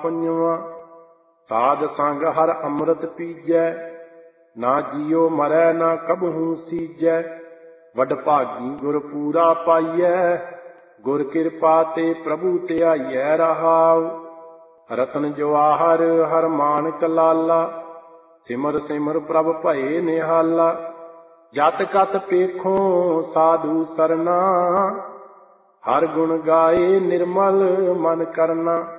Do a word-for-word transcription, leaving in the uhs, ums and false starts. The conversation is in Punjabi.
ਪੰਜਵਾਂ। ਸਾਧ ਸੰਗ ਹਰ ਅੰਮ੍ਰਿਤ ਪੀਜੈ, ਨਾ ਜੀਉ ਮਰੈ ਨਾ ਕਬਹੂ ਸੀਜੈ। ਵਡਭਾਗੀ ਗੁਰ ਪੂਰਾ ਪਾਈਐ, ਗੁਰ ਕਿਰਪਾ ਤੇ ਪ੍ਰਭੂ ਧਿਆਈਐ ਰਹਾਉ। ਰਤਨ ਜਵਾਹਰ ਹਰ ਮਾਨਕ ਲਾਲਾ, ਸਿਮਰ ਸਿਮਰ ਪ੍ਰਭ ਭਏ ਨਿਹਾਲਾ। ਜਤ ਕਤ ਪੇਖੋਂ ਸਾਧੂ ਸਰਨਾ, ਹਰ ਗੁਣ ਗਾਏ ਨਿਰਮਲ ਮਨ ਕਰਨਾ।